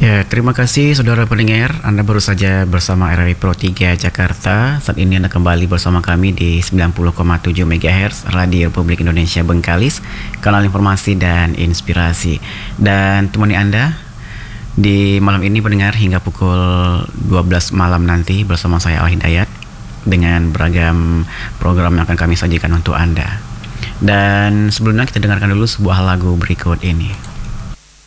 Ya, terima kasih saudara pendengar. Anda baru saja bersama RRI Pro 3 Jakarta. Saat ini Anda kembali bersama kami di 90,7 MHz Radio Republik Indonesia Bengkalis, kanal informasi dan inspirasi. Dan temani Anda di malam ini pendengar hingga pukul 12 malam nanti bersama saya Al Hidayat dengan beragam program yang akan kami sajikan untuk Anda. Dan sebelumnya kita dengarkan dulu sebuah lagu berikut ini.